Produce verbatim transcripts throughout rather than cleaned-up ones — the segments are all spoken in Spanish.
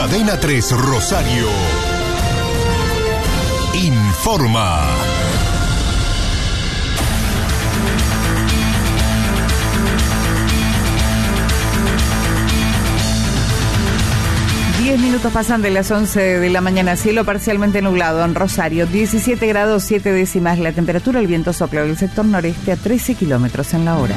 Cadena tres Rosario informa. Diez minutos pasan de las once de la mañana. Cielo parcialmente nublado en Rosario. diecisiete grados siete décimas la temperatura. El viento sopla del sector noreste a trece kilómetros en la hora.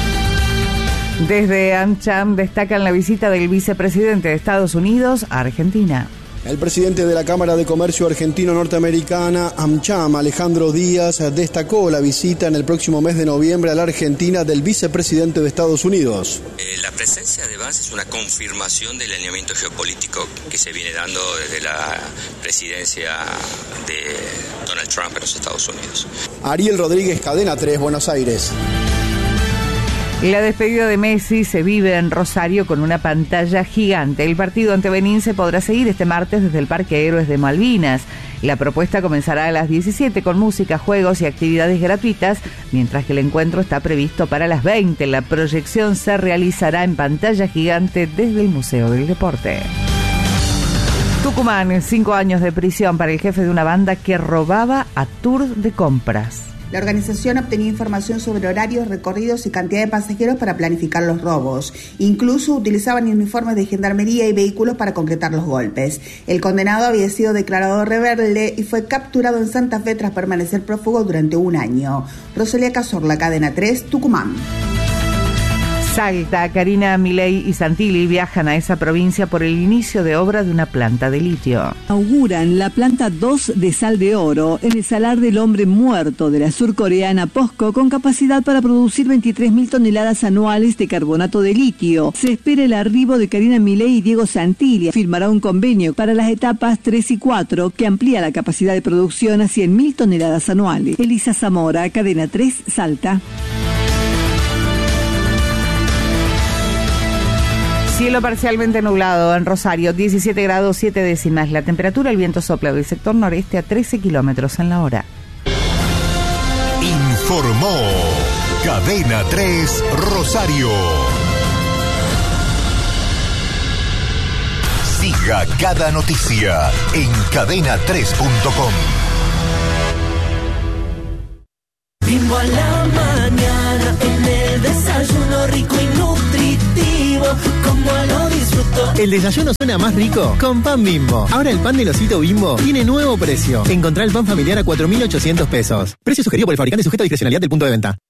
Desde AmCham destacan la visita del vicepresidente de Estados Unidos a Argentina. El presidente de la Cámara de Comercio Argentino-Norteamericana, AmCham, Alejandro Díaz, destacó la visita en el próximo mes de noviembre a la Argentina del vicepresidente de Estados Unidos. Eh, la presencia de Vance es una confirmación del alineamiento geopolítico que se viene dando desde la presidencia de Donald Trump en los Estados Unidos. Ariel Rodríguez, Cadena tres, Buenos Aires. La despedida de Messi se vive en Rosario con una pantalla gigante. El partido ante Benín se podrá seguir este martes desde el Parque Héroes de Malvinas. La propuesta comenzará a las diecisiete con música, juegos y actividades gratuitas, mientras que el encuentro está previsto para las veinte. La proyección se realizará en pantalla gigante desde el Museo del Deporte. Tucumán, cinco años de prisión para el jefe de una banda que robaba a tour de compras. La organización obtenía información sobre horarios, recorridos y cantidad de pasajeros para planificar los robos. Incluso utilizaban uniformes de gendarmería y vehículos para concretar los golpes. El condenado había sido declarado rebelde y fue capturado en Santa Fe tras permanecer prófugo durante un año. Rosalía Cazorla, Cadena tres, Tucumán. Salta, Karina Milei y Santilli viajan a esa provincia por el inicio de obra de una planta de litio. Auguran la planta dos de Sal de Oro en el Salar del Hombre Muerto de la surcoreana POSCO con capacidad para producir veintitrés mil toneladas anuales de carbonato de litio. Se espera el arribo de Karina Milei y Diego Santilli. Firmará un convenio para las etapas tres y cuatro que amplía la capacidad de producción a cien mil toneladas anuales. Elisa Zamora, Cadena tres, Salta. Cielo parcialmente nublado en Rosario, diecisiete grados siete décimas la temperatura. El viento sopla del sector noreste a trece kilómetros en la hora. Informó Cadena tres Rosario. Siga cada noticia en cadena tres punto com. Bimbo a la mañana, en el desayuno rico y nutritivo, como lo disfruto. El desayuno suena más rico con pan Bimbo. Ahora el pan del osito Bimbo tiene nuevo precio. Encontrá el pan familiar a cuatro mil ochocientos pesos. Precio sugerido por el fabricante, sujeto a discrecionalidad del punto de venta.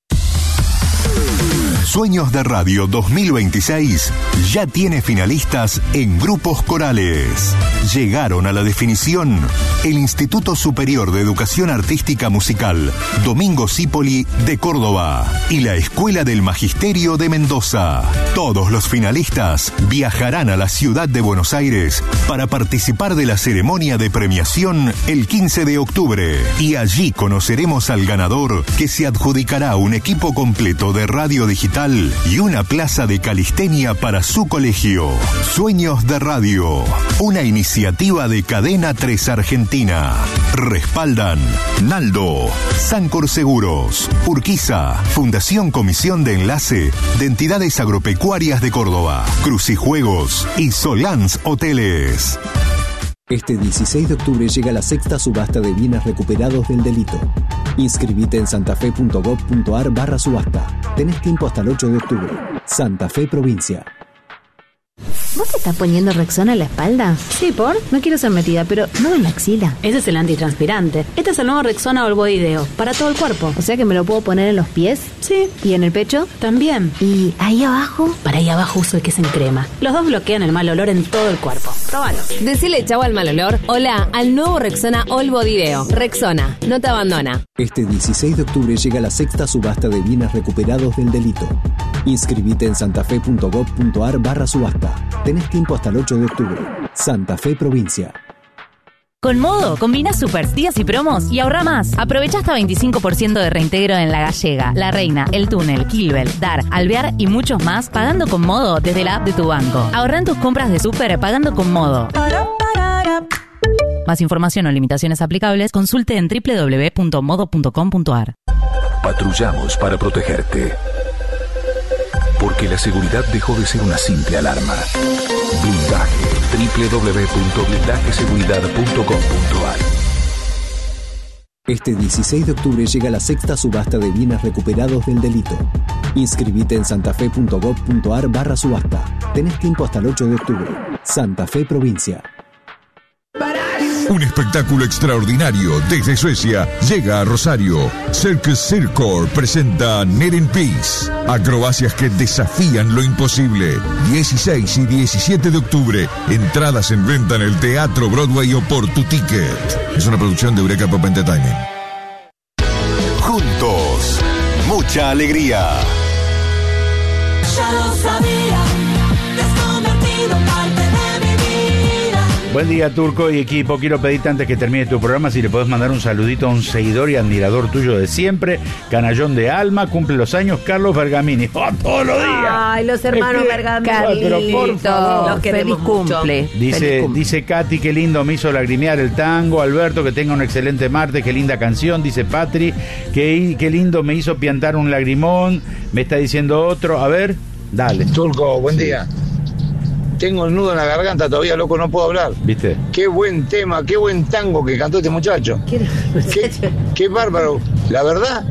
Sueños de Radio dos mil veintiséis ya tiene finalistas en grupos corales. Llegaron a la definición el Instituto Superior de Educación Artística Musical Domingo Cipolli de Córdoba y la Escuela del Magisterio de Mendoza. Todos los finalistas viajarán a la ciudad de Buenos Aires para participar de la ceremonia de premiación el quince de octubre y allí conoceremos al ganador, que se adjudicará un equipo completo de radio digital y una plaza de calistenia para su colegio. Sueños de Radio, una iniciativa de Cadena tres Argentina. Respaldan Naldo, Sancor Seguros, Urquiza, Fundación Comisión de Enlace de Entidades Agropecuarias de Córdoba, Crucijuegos y Solans Hoteles. Este dieciséis de octubre llega la sexta subasta de bienes recuperados del delito. Inscribite en santafe.gov.ar barra subasta. Tenés tiempo hasta el ocho de octubre. Santa Fe, provincia. ¿Vos te estás poniendo Rexona en la espalda? Sí, ¿por? No quiero ser metida, pero no en la axila. Ese es el antitranspirante. Este es el nuevo Rexona All Body Deo, para todo el cuerpo. O sea que me lo puedo poner en los pies. Sí. ¿Y en el pecho? También. ¿Y ahí abajo? Para ahí abajo uso el que es en crema. Los dos bloquean el mal olor en todo el cuerpo. Próbalo. Decile chau al mal olor. Hola al nuevo Rexona All Body Deo. Rexona, no te abandona. Este dieciséis de octubre llega la sexta subasta de bienes recuperados del delito. Inscribite en santafe.gov.ar barra subasta. Tenés tiempo hasta el ocho de octubre. Santa Fe, provincia. Con Modo, combina super días y promos y ahorra más. Aprovecha hasta veinticinco por ciento de reintegro en La Gallega, La Reina, El Túnel, Kilbel, Dar, Alvear y muchos más pagando con Modo desde la app de tu banco. Ahorra en tus compras de súper pagando con Modo. Más información o limitaciones aplicables, consulte en doble u doble u doble u punto modo punto com punto a r. Patrullamos para protegerte. Porque la seguridad dejó de ser una simple alarma. Blindaje w w w punto blindaje seguridad punto com punto a r. Este dieciséis de octubre llega la sexta subasta de bienes recuperados del delito. Inscribite en santafe.gov.ar barra subasta. Tenés tiempo hasta el ocho de octubre. Santa Fe Provincia. Un espectáculo extraordinario desde Suecia llega a Rosario. Circus Circor presenta Net in Peace. Acrobacias que desafían lo imposible. dieciséis y diecisiete de octubre. Entradas en venta en el Teatro Broadway o por tu ticket. Es una producción de Eureka Pop Entertainment. Juntos, mucha alegría. Ya lo sabía, te has convertido en parte de mi vida. Buen día, Turco y equipo. Quiero pedirte antes que termine tu programa si le podés mandar un saludito a un seguidor y admirador tuyo de siempre, canallón de alma, cumple los años, Carlos Bergamini. ¡Oh, todos los días! Ay, los hermanos Bergamini. Pero por favor. Los queremos Feliz cumple. mucho. Dice, Feliz cumple. dice Katy, qué lindo me hizo lagrimear el tango. Alberto, que tenga un excelente martes, qué linda canción. Dice Patri, qué, qué lindo me hizo piantar un lagrimón. Me está diciendo otro. A ver, dale. Turco, buen día. Tengo el nudo en la garganta todavía, loco, no puedo hablar. ¿Viste? Qué buen tema, qué buen tango que cantó este muchacho. ¿Qué, qué, qué bárbaro. La verdad,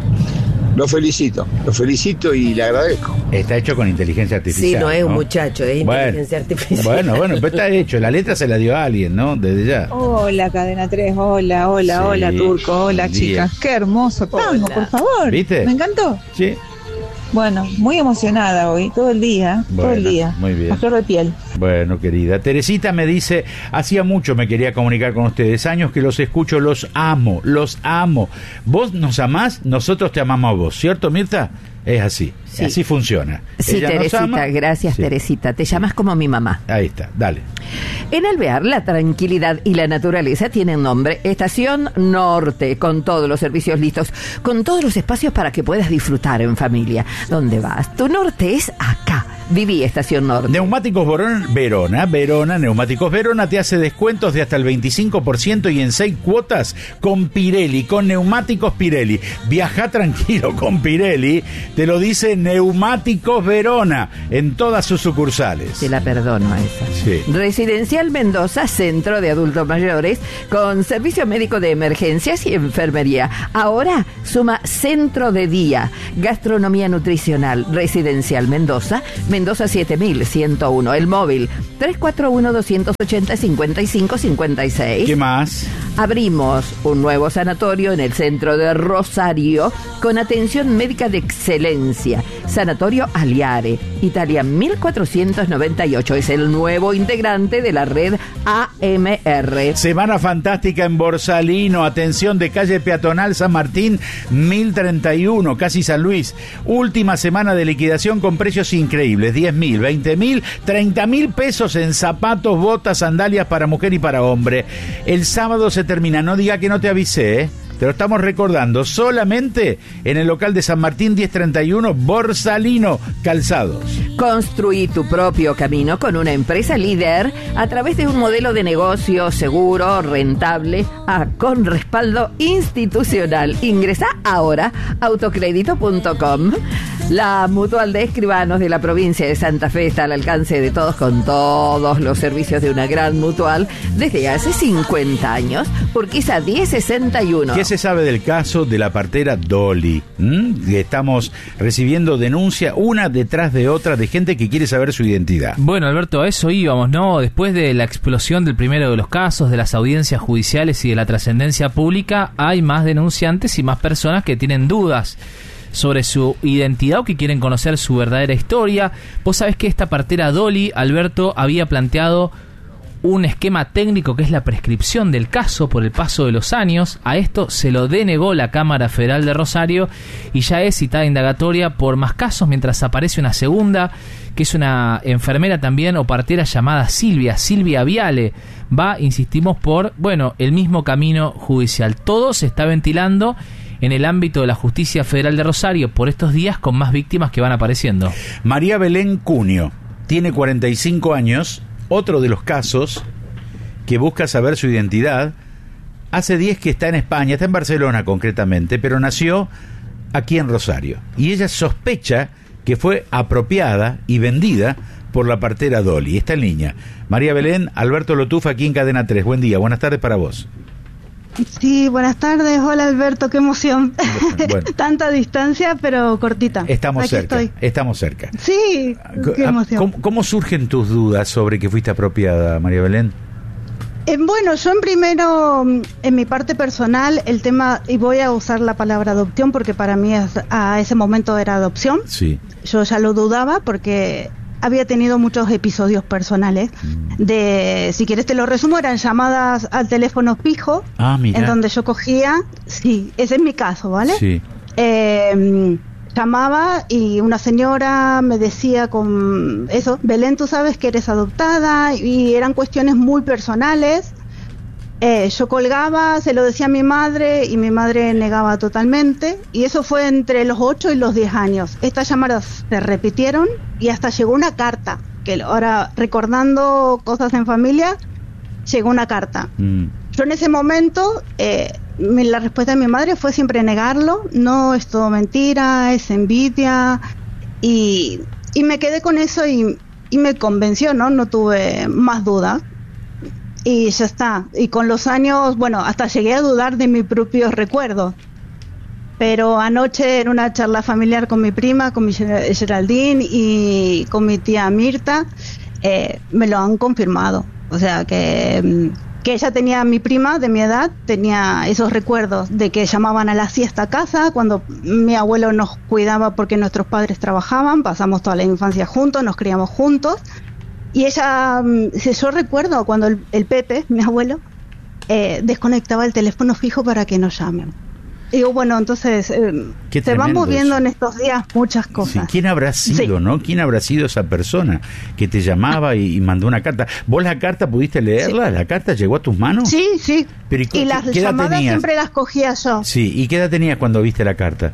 lo felicito. Lo felicito y le agradezco. Está hecho con inteligencia artificial. Sí, no es un muchacho, es Bueno, inteligencia artificial. Bueno, bueno, pero está hecho. La letra se la dio a alguien, ¿no? Desde ya. Hola, Cadena tres, hola, hola, Sí, hola, Turco, hola, buen día. chicas. Qué hermoso tango, Hola. por favor. ¿Viste? Me encantó. Sí. Bueno, muy emocionada hoy, todo el día, todo el Bueno, día. muy bien. A flor de piel. Bueno, querida. Teresita me dice, hacía mucho me quería comunicar con ustedes, años que los escucho, los amo, los amo. Vos nos amás, nosotros te amamos a vos, ¿cierto, Mirta? Es así, Sí. así funciona. Sí, Ella nos Teresita, ama. gracias, Sí. Teresita. Te llamas como mi mamá. Ahí está, dale. En Alvear, la tranquilidad y la naturaleza tienen nombre. Estación Norte, con todos los servicios listos, con todos los espacios para que puedas disfrutar en familia. ¿Dónde vas? Tu norte es acá. Viví Estación Norte. Neumáticos Verona, Verona, Verona, Neumáticos Verona te hace descuentos de hasta el veinticinco por ciento y en seis cuotas con Pirelli, con Neumáticos Pirelli. Viaja tranquilo con Pirelli, te lo dice Neumáticos Verona, en todas sus sucursales. Te la perdono a esa. Sí. Residencial Mendoza, centro de adultos mayores, con servicio médico de emergencias y enfermería. Ahora suma centro de día, gastronomía nutricional. Residencial Mendoza, Mendoza siete mil ciento uno. El móvil tres cuatro uno, dos ocho cero, cinco cinco cinco seis. ¿Qué más? Abrimos un nuevo sanatorio en el centro de Rosario con atención médica de excelencia. Sanatorio Aliare, Italia mil cuatrocientos noventa y ocho. Es el nuevo integrante de la red A M R. Semana fantástica en Borsalino. Atención, de calle peatonal San Martín mil treinta y uno, casi San Luis. Última semana de liquidación con precios increíbles. diez mil, veinte mil, treinta mil pesos en zapatos, botas, sandalias para mujer y para hombre. El sábado se termina. No diga que no te avisé, ¿eh? Te lo estamos recordando, solamente en el local de San Martín diez treinta y uno, Borsalino Calzados. Construí tu propio camino con una empresa líder a través de un modelo de negocio seguro, rentable, ah, con respaldo institucional. Ingresa ahora a autocrédito punto com. La Mutual de Escribanos de la provincia de Santa Fe está al alcance de todos con todos los servicios de una gran mutual desde hace cincuenta años. Urquiza diez sesenta y uno. ¿Qué se sabe del caso de la partera Dolly? ¿Mm? Estamos recibiendo denuncia una detrás de otra de gente que quiere saber su identidad. Bueno, Alberto, a eso íbamos, ¿no? Después de la explosión del primero de los casos, de las audiencias judiciales y de la trascendencia pública, hay más denunciantes y más personas que tienen dudas sobre su identidad o que quieren conocer su verdadera historia. Vos sabés que esta partera Dolly, Alberto, había planteado un esquema técnico que es la prescripción del caso por el paso de los años. A esto se lo denegó la Cámara Federal de Rosario y ya es citada indagatoria por más casos, mientras aparece una segunda, que es una enfermera también o partera llamada Silvia, Silvia Viale. Va, insistimos, por, bueno, el mismo camino judicial. Todo se está ventilando en el ámbito de la Justicia Federal de Rosario por estos días, con más víctimas que van apareciendo. María Belén Cunio tiene cuarenta y cinco años, otro de los casos que busca saber su identidad. Hace diez que está en España, está en Barcelona concretamente, pero nació aquí en Rosario. Y ella sospecha que fue apropiada y vendida por la partera Dolly. Está en línea. María Belén, Alberto Lotufa aquí en Cadena tres. Buen día, buenas tardes para vos. Sí, buenas tardes. Hola Alberto, qué emoción. Bueno. Tanta distancia, pero cortita. Estamos Aquí cerca, estoy. estamos cerca. Sí, qué emoción. ¿Cómo, ¿Cómo surgen tus dudas sobre que fuiste apropiada, María Belén? Eh, bueno, yo en primero, en mi parte personal, el tema, y voy a usar la palabra adopción porque para mí es, a ese momento era adopción. Sí. Yo ya lo dudaba porque había tenido muchos episodios personales de, si quieres te lo resumo, eran llamadas al teléfono fijo, ah, mira. en donde yo cogía, sí, ese es mi caso, ¿vale? Sí. Eh, llamaba y una señora me decía con eso, Belén, tú sabes que eres adoptada, y eran cuestiones muy personales. Eh, yo colgaba, se lo decía a mi madre y mi madre negaba totalmente, y eso fue entre los ocho y los diez años. Estas llamadas se repitieron y hasta llegó una carta, que ahora recordando cosas en familia, llegó una carta. Mm. Yo en ese momento, eh, mi, la respuesta de mi madre fue siempre negarlo, no, es todo mentira, es envidia, y, y me quedé con eso y, y me convenció, ¿no? No tuve más dudas. Y ya está. Y con los años, bueno, hasta llegué a dudar de mis propios recuerdos. Pero anoche en una charla familiar con mi prima, con mi Geraldine y con mi tía Mirta, eh, me lo han confirmado. O sea, que, que ella tenía, mi prima de mi edad, tenía esos recuerdos de que llamaban a la siesta a casa, cuando mi abuelo nos cuidaba porque nuestros padres trabajaban, pasamos toda la infancia juntos, nos criamos juntos. Y ella, yo recuerdo cuando el, el Pepe, mi abuelo, eh, desconectaba el teléfono fijo para que nos llamen. Y digo, bueno, entonces eh, se van moviendo eso en estos días muchas cosas. Sí, ¿quién habrá sido, sí. no? ¿Quién habrá sido esa persona que te llamaba y, y mandó una carta? ¿Vos la carta pudiste leerla? Sí. ¿La carta llegó a tus manos? Sí, sí. Pero, ¿y, y las llamadas tenías? Siempre las cogía yo. Sí, ¿y qué edad tenías cuando viste la carta?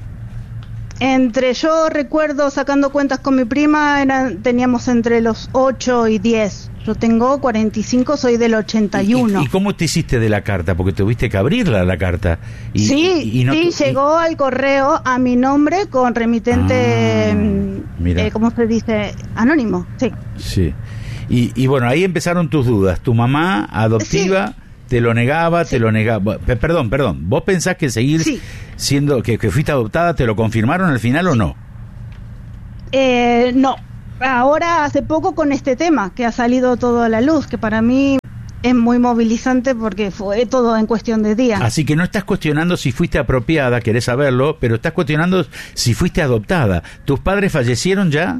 Entre, yo recuerdo, sacando cuentas con mi prima, eran, teníamos entre los ocho y diez. Yo tengo cuarenta y cinco, soy del ochenta y uno. ¿Y, y cómo te hiciste de la carta? Porque tuviste que abrirla, la carta. Y, sí, y, y no sí, tu, llegó y... al correo a mi nombre con remitente, ah, eh, ¿cómo se dice? Anónimo, sí. Sí. Y, y bueno, ahí empezaron tus dudas. Tu mamá adoptiva... Sí. Te lo negaba, sí. te lo negaba. Perdón, perdón. ¿Vos pensás que seguir sí. siendo, que, que fuiste adoptada, te lo confirmaron al final o no? Eh, no. Ahora, hace poco con este tema, que ha salido todo a la luz, que para mí es muy movilizante porque fue todo en cuestión de días. Así que no estás cuestionando si fuiste apropiada, querés saberlo, pero estás cuestionando si fuiste adoptada. ¿Tus padres fallecieron ya?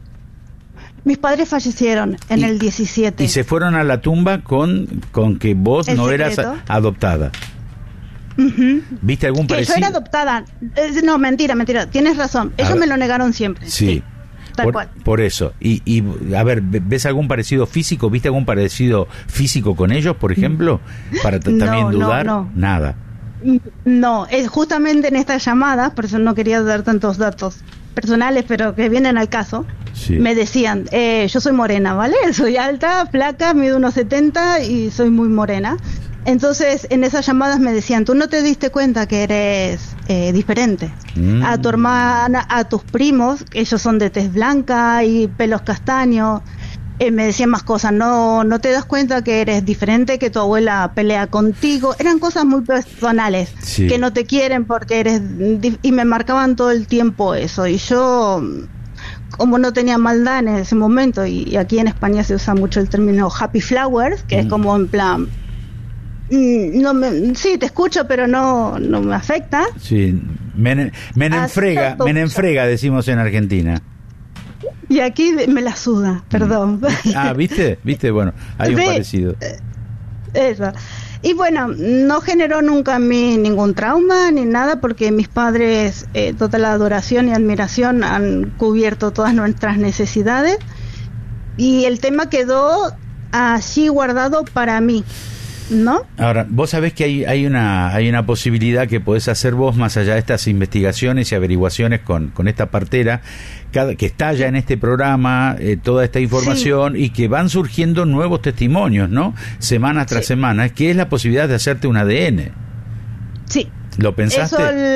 Mis padres fallecieron en y, el diecisiete. Y se fueron a la tumba con, con que vos el no secreto. Eras adoptada. Uh-huh. ¿Viste algún que parecido? Yo era adoptada. Eh, no, mentira, mentira. Tienes razón. Ellos me lo negaron siempre. Sí. sí tal por, cual. Por eso. Y, y, a ver, ¿ves algún parecido físico? ¿Viste algún parecido físico con ellos, por ejemplo? Para t- no, también dudar. No, no. Nada. No, es justamente en estas llamadas, por eso no quería dar tantos datos personales, pero que vienen al caso. Sí. Me decían, eh, yo soy morena, ¿vale? Soy alta, flaca, mido unos setenta y soy muy morena. Entonces, en esas llamadas me decían, tú no te diste cuenta que eres eh, diferente. Mm. A tu hermana, a tus primos, ellos son de tez blanca y pelos castaños. Eh, me decían más cosas, no no te das cuenta que eres diferente, que tu abuela pelea contigo. Eran cosas muy personales, sí. que no te quieren porque eres... Y me marcaban todo el tiempo eso. Y yo... como no tenía maldad en ese momento, y, y aquí en España se usa mucho el término happy flowers, que mm. es como en plan, mm, no me, sí, te escucho, pero no no me afecta. Sí, me, me enfrega, me enfrega, decimos en Argentina. Y aquí me la suda, perdón. Ah, ¿viste? ¿Viste? Bueno, hay un sí, parecido. Eso. Y bueno, no generó nunca en mí ningún trauma ni nada, porque mis padres, eh, toda la adoración y admiración, han cubierto todas nuestras necesidades. Y el tema quedó así guardado para mí, ¿no? Ahora, vos sabés que hay, hay una hay una posibilidad que podés hacer vos, más allá de estas investigaciones y averiguaciones con, con esta partera, cada, que está ya en este programa, eh, toda esta información, sí. y que van surgiendo nuevos testimonios, ¿no? Semana tras sí. semana, que es la posibilidad de hacerte un A D N. Sí. ¿Lo pensaste? Eso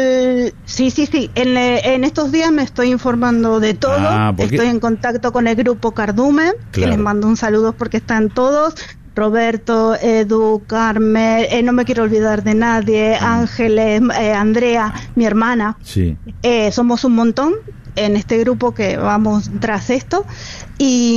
el, sí, sí, sí. En, en estos días me estoy informando de todo. Ah, porque... Estoy en contacto con el grupo Cardumen, Claro. que les mando un saludo porque están todos. Roberto, Edu, Carmen, eh, no me quiero olvidar de nadie, Ángeles, eh, Andrea, mi hermana. Sí. Eh, somos un montón en este grupo que vamos tras esto. Y,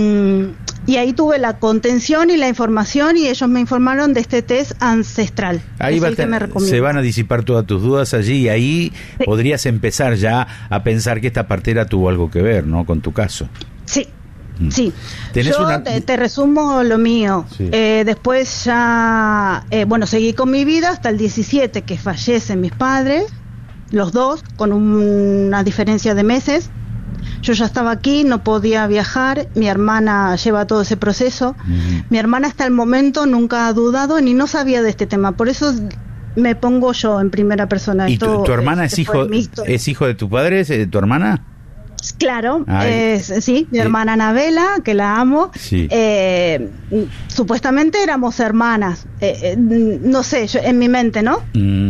y ahí tuve la contención y la información y ellos me informaron de este test ancestral. Ahí Es va el a te- que me recomiendo. se van a disipar todas tus dudas allí y ahí sí. podrías empezar ya a pensar que esta partera tuvo algo que ver, ¿no? Con tu caso. Sí. Sí, ¿Tenés yo una- te, te resumo lo mío. Sí. Eh, después ya, eh, bueno, seguí con mi vida hasta el diecisiete, que fallecen mis padres, los dos, con un- una diferencia de meses. Yo ya estaba aquí, no podía viajar, mi hermana lleva todo ese proceso. Uh-huh. Mi hermana hasta el momento nunca ha dudado ni no sabía de este tema, por eso me pongo yo en primera persona. ¿Y tu, Esto, tu hermana eh, es hijo es hijo de tu padre, es eh, tu hermana? Claro, Ay. es, sí, mi hermana Anabela, que la amo, Sí. eh, supuestamente éramos hermanas, eh, eh, no sé, yo, en mi mente, ¿no? Mm.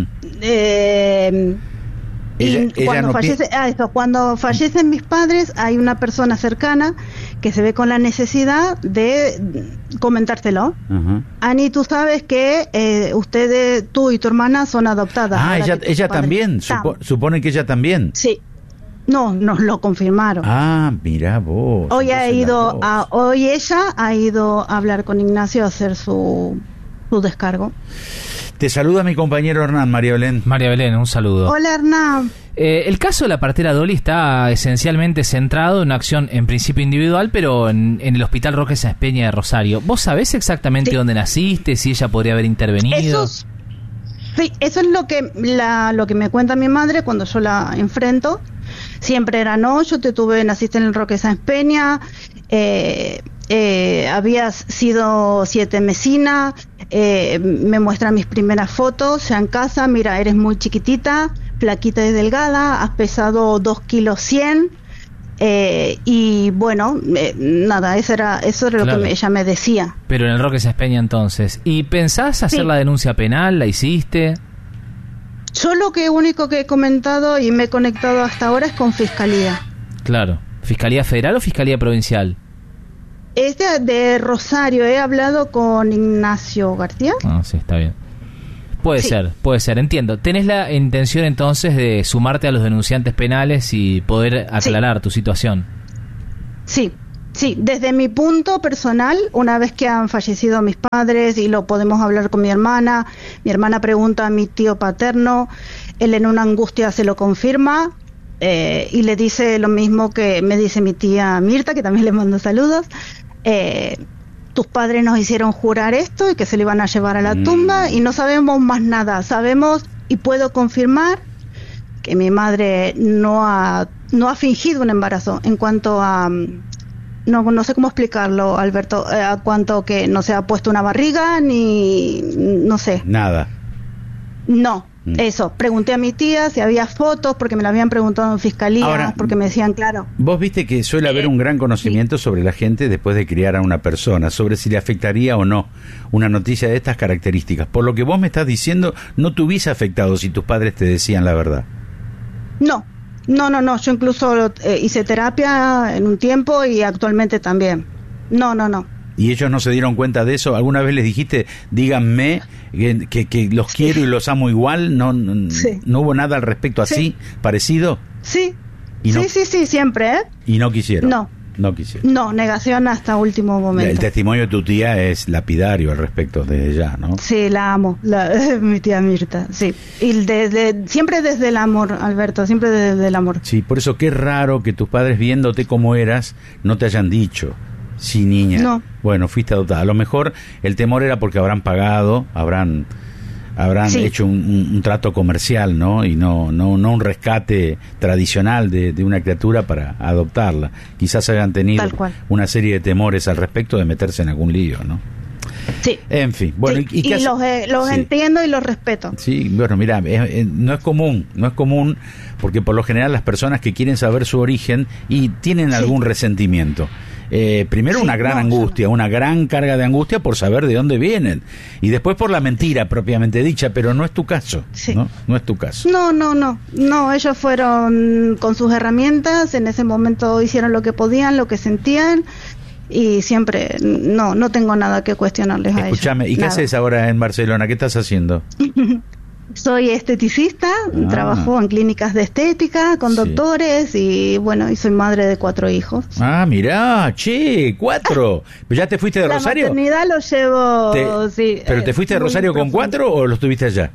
Eh, Ella- y ella cuando, no pi- fallece, ah, eso, cuando fallecen mis padres, hay una persona cercana que se ve con la necesidad de comentárselo. Ajá. Ani, tú sabes que eh, ustedes, tú y tu hermana son adoptadas. Ah, ahora ella, que tus ella padres también, están. supo- supone que ella también. Sí. No, nos lo confirmaron. Ah, mira vos. Hoy ha entonces ido las dos. a, hoy ella ha ido a hablar con Ignacio a hacer su, su descargo. Te saluda mi compañero Hernán, María Belén. María Belén, un saludo. Hola, Hernán. Eh, el caso de la partera Dolly está esencialmente centrado en una acción en principio individual, pero en, en el Hospital Roque Sáenz Peña de Rosario. ¿Vos sabés exactamente Sí. dónde naciste? Si ella podría haber intervenido. Eso es, sí, eso es lo que la, lo que me cuenta mi madre cuando yo la enfrento. Siempre era no, yo te tuve, naciste en el Roque Sáenz Peña, eh, eh, habías sido siete mesina, eh, me muestran mis primeras fotos ya en casa, mira, eres muy chiquitita, flaquita y delgada, has pesado dos kilos cien, eh, y bueno, eh, nada, eso era, eso era lo Claro. que me- ella me decía. Pero en el Roque Sáenz Peña entonces. ¿Y pensás hacer Sí. la denuncia penal? ¿La hiciste? Yo lo que único que he comentado y me he conectado hasta ahora es con Fiscalía. Claro. ¿Fiscalía Federal o Fiscalía Provincial? Es de, de Rosario, he hablado con Ignacio García. Ah, sí, está bien. Puede Sí. ser, puede ser, entiendo. ¿Tenés la intención entonces de sumarte a los denunciantes penales y poder aclarar tu situación? Sí, sí, desde mi punto personal, una vez que han fallecido mis padres y lo podemos hablar con mi hermana, mi hermana pregunta a mi tío paterno, él en una angustia se lo confirma eh, y le dice lo mismo que me dice mi tía Mirta, que también le mando saludos. Eh, tus padres nos hicieron jurar esto y que se le iban a llevar a la tumba y no sabemos más nada. Sabemos y puedo confirmar que mi madre no ha, no ha fingido un embarazo en cuanto a... No, no sé cómo explicarlo, Alberto, eh, a cuanto que no se ha puesto una barriga ni... no sé. Nada. No, Mm. eso. Pregunté a mi tía si había fotos porque me lo habían preguntado en fiscalía, Ahora, porque me decían, claro. Vos viste que suele haber un gran conocimiento sobre la gente después de criar a una persona, sobre si le afectaría o no una noticia de estas características. Por lo que vos me estás diciendo, no te hubiese afectado si tus padres te decían la verdad. No, no, no, no. Yo incluso eh, hice terapia en un tiempo y actualmente también. No, no, no. ¿Y ellos no se dieron cuenta de eso? ¿Alguna vez les dijiste, díganme que, que, que los quiero y los amo igual? ¿No, no, Sí. ¿no hubo nada al respecto así, Sí. parecido? Sí, Y no, sí, sí, sí, siempre, ¿eh? y no quisieron. No. No quisieron. No, negación hasta último El momento. testimonio de tu tía es lapidario al respecto desde ya, ¿no? Sí, la amo, la, mi tía Mirta, sí. Y desde, siempre desde el amor, Alberto, siempre desde el amor. Sí, por eso qué raro que tus padres viéndote como eras no te hayan dicho, sí, niña, No. bueno, fuiste adoptada. A lo mejor el temor era porque habrán pagado, habrán habrán Sí. hecho un, un- un trato comercial, ¿no? Y no no no un rescate tradicional de, de una criatura para adoptarla. Quizás hayan tenido Tal cual. una serie de temores al respecto de meterse en algún lío, ¿no? Sí. En fin, bueno, Sí, ¿y, y qué y hace- los, eh, los Sí. entiendo y los respeto. Sí, bueno, mira, es- es- no es común, no es común, porque por lo general las personas que quieren saber su origen y tienen algún resentimiento. eh, primero una gran angustia, una gran carga de angustia por saber de dónde vienen, y después por la mentira propiamente dicha, pero no es tu caso, Sí. ¿no? No es tu caso. No, no, no, no, ellos fueron con sus herramientas, en ese momento hicieron lo que podían, lo que sentían, y siempre, no, no tengo nada que cuestionarles a ellos. Escúchame, ¿y qué nada. haces ahora en Barcelona? ¿Qué estás haciendo? Soy esteticista, Ah. trabajo en clínicas de estética con Sí. doctores y bueno, y soy madre de cuatro hijos. Ah, mirá, che, cuatro. ¿Ya te fuiste de La Rosario? maternidad lo llevo, Te- sí. ¿Pero te eh, fuiste de muy Rosario con profundo. cuatro o los tuviste allá?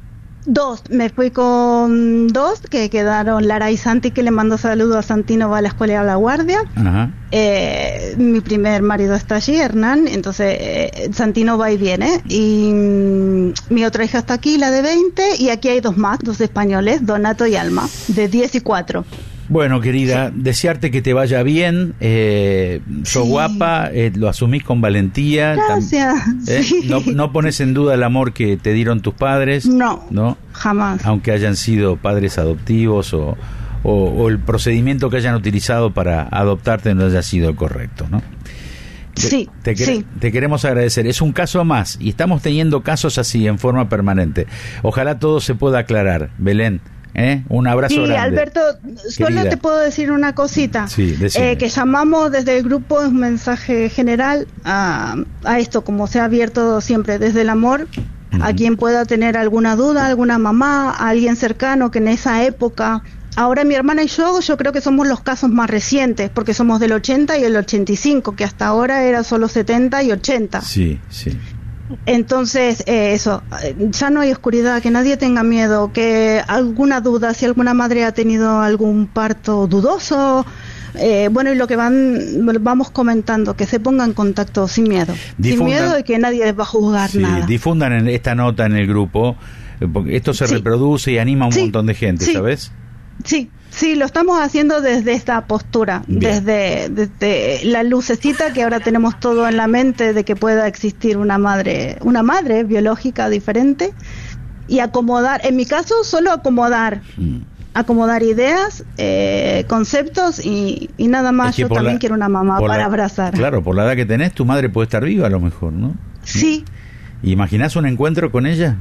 Dos, me fui con dos que quedaron, Lara y Santi, que le mando saludos a Santino, va a la escuela y a la guardia. Ajá. Eh, mi primer marido está allí, Hernán, entonces eh, Santino va y viene. Y mm, mi otra hija está aquí, la de veinte, y aquí hay dos más, dos españoles, Donato y Alma, de diez y cuatro. Bueno, querida, desearte que te vaya bien, eh, sos Sí. guapa, eh, lo asumís con valentía. tam- Gracias. ¿eh? Sí. No, no pones en duda el amor que te dieron tus padres, No, ¿no? jamás. Aunque hayan sido padres adoptivos o, o, o el procedimiento que hayan utilizado para adoptarte no haya sido el correcto, ¿no? Te, Sí, te, quer- sí. te queremos agradecer. Es un caso más y estamos teniendo casos así en forma permanente. Ojalá todo se pueda aclarar, Belén. ¿eh? Un abrazo Sí, grande. Alberto, solo Querida. te puedo decir una cosita. Sí, decime. Eh, que llamamos desde el grupo, es un mensaje general a, a esto, como se ha abierto siempre desde el amor, a quien pueda tener alguna duda, alguna mamá, a alguien cercano que en esa época. Ahora mi hermana y yo, yo creo que somos los casos más recientes, porque somos del ochenta y el ochenta y cinco, que hasta ahora era solo setenta y ochenta. Sí, sí. Entonces, eh, eso, eh, ya no hay oscuridad, que nadie tenga miedo, que alguna duda, si alguna madre ha tenido algún parto dudoso, eh, bueno, y lo que van vamos comentando, que se ponga en contacto sin miedo, sin Difundan- miedo de que nadie les va a juzgar Sí, nada. difundan en esta nota en el grupo, eh, porque esto se Sí. reproduce y anima a un Sí, montón de gente, sí. ¿sabes? Sí, sí, lo estamos haciendo desde esta postura, Bien. desde, desde la lucecita que ahora tenemos todo en la mente de que pueda existir una madre, una madre biológica diferente, y acomodar, en mi caso, solo acomodar, Mm. acomodar ideas, eh, conceptos y, y nada más. Es que Yo por también la- quiero una mamá por para la- abrazar. Claro, por la edad que tenés, tu madre puede estar viva a lo mejor, ¿no? Sí, ¿Imaginás un encuentro con ella?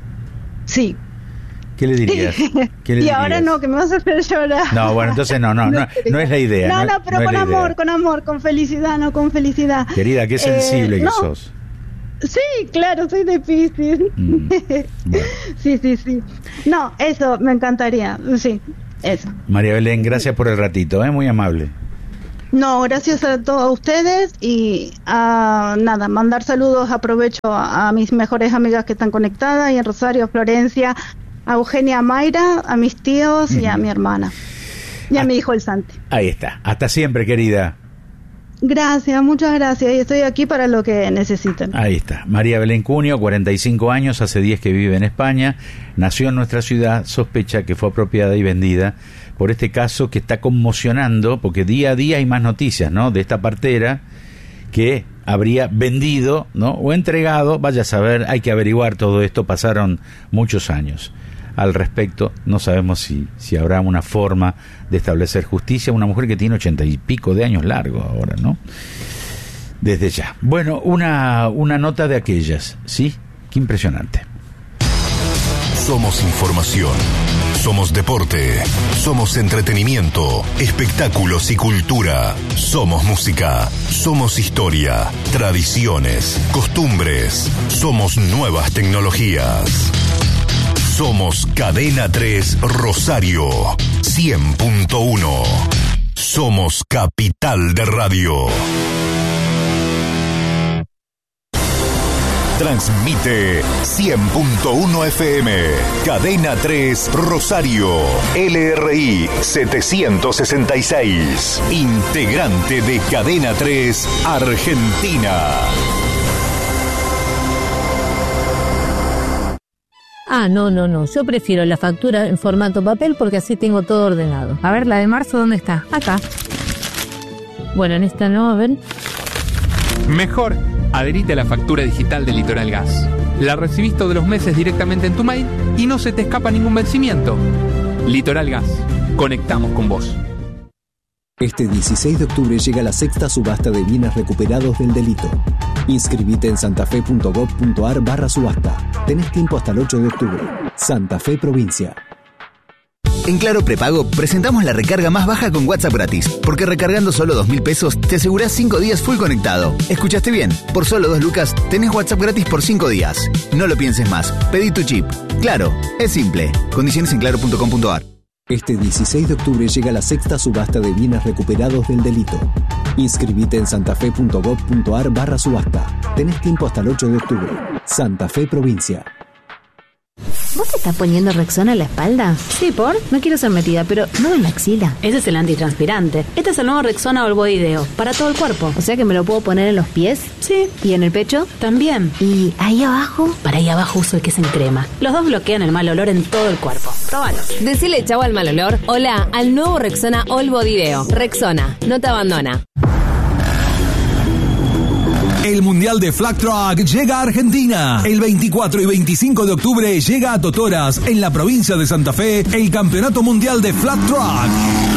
sí. ¿Qué le dirías? ¿Qué le Y dirías? ahora no, que me vas a hacer llorar. No, bueno, entonces no, no, no, no es la idea. No, no, pero es con la idea. amor, con amor, con felicidad, no con felicidad. Querida, qué sensible Eh, que no. sos. Sí, claro, soy de Piscis. Mm, bueno. Sí, sí, sí. No, eso me encantaría. Sí, eso. María Belén, gracias por el ratito, ¿eh? Muy amable. No, gracias a todos ustedes y a nada, mandar saludos, aprovecho a, a mis mejores amigas que están conectadas y en Rosario, a Florencia, a Eugenia, a Mayra, a mis tíos y a mi hermana y a mi hijo el Santi. Ahí está. Hasta siempre, querida. Gracias, muchas gracias y estoy aquí para lo que necesiten. Ahí está. María Belén Cunio, cuarenta y cinco años, hace diez que vive en España, nació en nuestra ciudad, sospecha que fue apropiada y vendida por este caso que está conmocionando, porque día a día hay más noticias, ¿no? De esta partera que habría vendido, ¿no? O entregado, vaya a saber, hay que averiguar todo esto, pasaron muchos años al respecto, no sabemos si, si habrá una forma de establecer justicia, una mujer que tiene ochenta y pico de años largos ahora, ¿no? Desde ya. Bueno, una, una nota de aquellas, ¿sí? Qué impresionante. Somos información, somos deporte, somos entretenimiento, espectáculos y cultura, somos música, somos historia, tradiciones, costumbres, somos nuevas tecnologías. Somos Cadena tres Rosario, cien punto uno. Somos Capital de Radio. Transmite cien punto uno F M, Cadena tres Rosario, L R I setecientos sesenta y seis, integrante de Cadena tres Argentina. Ah, no, no, no. Yo prefiero la factura en formato papel porque así tengo todo ordenado. A ver, la de marzo, ¿dónde está? Acá. Bueno, en esta no, a ver. Mejor, adherite a la factura digital de Litoral Gas. La recibís todos los meses directamente en tu mail y no se te escapa ningún vencimiento. Litoral Gas. Conectamos con vos. Este dieciséis de octubre llega la sexta subasta de bienes recuperados del delito. Inscribite en santafe.gov.ar barra subasta. Tenés tiempo hasta el ocho de octubre. Santa Fe Provincia. En Claro Prepago presentamos la recarga más baja con WhatsApp gratis, porque recargando solo dos mil pesos te asegurás cinco días full conectado. ¿Escuchaste bien? Por solo dos lucas tenés WhatsApp gratis por cinco días. No lo pienses más, pedí tu chip. Claro, es simple. Condiciones en claro punto com punto ar. Este dieciséis de octubre llega la sexta subasta de bienes recuperados del delito. Inscribite en santafe.gov.ar barra subasta. Tenés tiempo hasta el ocho de octubre. Santa Fe Provincia. ¿Vos te estás poniendo Rexona en la espalda? Sí, ¿por? No quiero ser metida, pero no en la axila. Ese es el antitranspirante. Este es el nuevo Rexona All Body Deo, para todo el cuerpo. O sea que me lo puedo poner en los pies. Sí. ¿Y en el pecho? También. ¿Y ahí abajo? Para ahí abajo uso el que es en crema. Los dos bloquean el mal olor en todo el cuerpo. Próbalo. Decile chau al mal olor. Hola al nuevo Rexona All Body Deo. Rexona, no te abandona. El Mundial de Flag Truck llega a Argentina. El veinticuatro y veinticinco de octubre llega a Totoras, en la provincia de Santa Fe, el Campeonato Mundial de Flag Truck.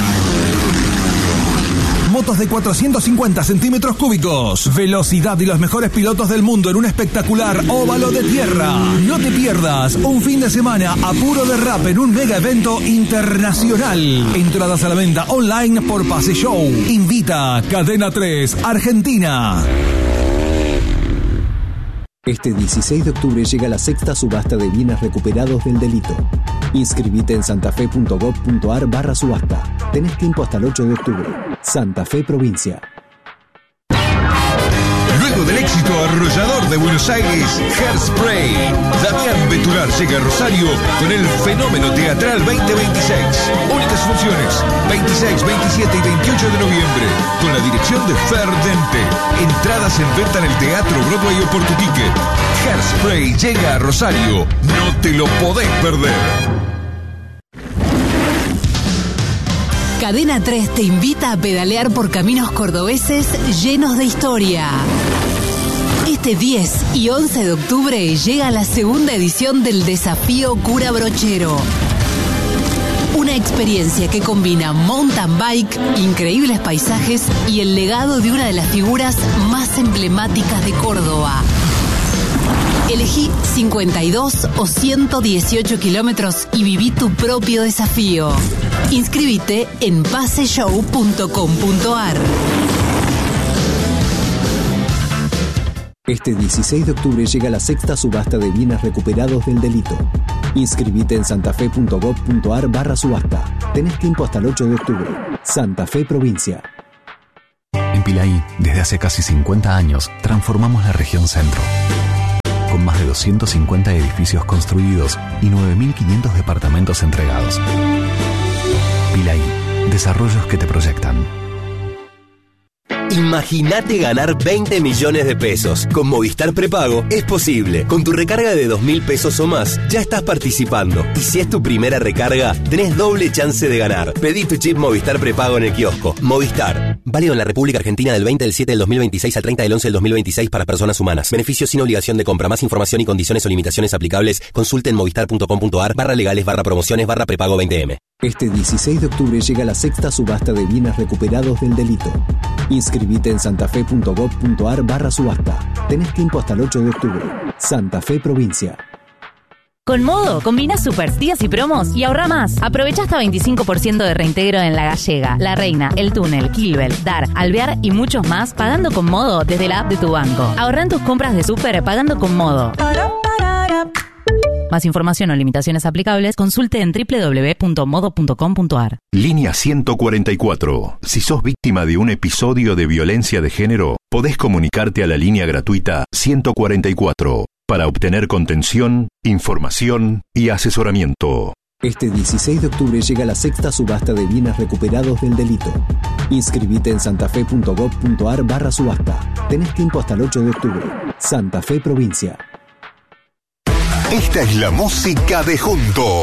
Motos de cuatrocientos cincuenta centímetros cúbicos, velocidad y los mejores pilotos del mundo en un espectacular óvalo de tierra. No te pierdas un fin de semana a puro derrape en un mega evento internacional. Entradas a la venta online por Pase Show. Invita Cadena tres Argentina. Este dieciséis de octubre llega la sexta subasta de bienes recuperados del delito. Inscribite en santafe.gov.ar barra subasta. Tenés tiempo hasta el ocho de octubre. Santa Fe Provincia. Luego del éxito arrollador de Buenos Aires, Hairspray, Damián Betular llega a Rosario con el Fenómeno Teatral veinte veintiséis. Únicas funciones, veintiséis, veintisiete y veintiocho de noviembre, con la dirección de Fer Dente. Entradas en venta en el Teatro Broadway o por tu ticket. Hairspray llega a Rosario, no te lo podés perder. Cadena tres te invita a pedalear por caminos cordobeses llenos de historia. Este diez y once de octubre llega la segunda edición del Desafío Cura Brochero. Una experiencia que combina mountain bike, increíbles paisajes y el legado de una de las figuras más emblemáticas de Córdoba. Elegí cincuenta y dos o ciento dieciocho kilómetros y viví tu propio desafío. Inscribite en paseshow punto com punto ar. Este dieciséis de octubre llega la sexta subasta de bienes recuperados del delito. Inscribite en santafe.gov.ar barra subasta. Tenés tiempo hasta el ocho de octubre. Santa Fe Provincia. En Pilaí, desde hace casi cincuenta años, transformamos la región centro. Con más de doscientos cincuenta edificios construidos y nueve mil quinientos departamentos entregados. Pilaí, desarrollos que te proyectan. Imagínate ganar veinte millones de pesos. Con Movistar Prepago es posible. Con tu recarga de dos mil pesos o más, ya estás participando. Y si es tu primera recarga, tenés doble chance de ganar. Pedí tu chip Movistar Prepago en el kiosco. Movistar. Válido en la República Argentina del veinte del siete del dos mil veintiséis al treinta del once del dos mil veintiséis para personas humanas. Beneficios sin obligación de compra. Más información y condiciones o limitaciones aplicables. Consulte en movistar.com.ar barra legales barra promociones barra prepago veinte eme. Este dieciséis de octubre llega la sexta subasta de bienes recuperados del delito. Inscribite en santafe.gov.ar barra subasta. Tenés tiempo hasta el ocho de octubre. Santa Fe Provincia. Con Modo, combina super días y promos y ahorra más. Aprovecha hasta veinticinco por ciento de reintegro en La Gallega, La Reina, El Túnel, Kilbel, Dar, Alvear y muchos más pagando con Modo desde la app de tu banco. Ahorra en tus compras de súper pagando con Modo. Más información o limitaciones aplicables, consulte en doble u doble u doble u punto modo punto com punto ar. Línea ciento cuarenta y cuatro. Si sos víctima de un episodio de violencia de género, podés comunicarte a la línea gratuita ciento cuarenta y cuatro para obtener contención, información y asesoramiento. Este dieciséis de octubre llega la sexta subasta de bienes recuperados del delito. Inscribite en santafe.gov.ar barra subasta. Tenés tiempo hasta el ocho de octubre. Santa Fe Provincia. Esta es la música de Juntos.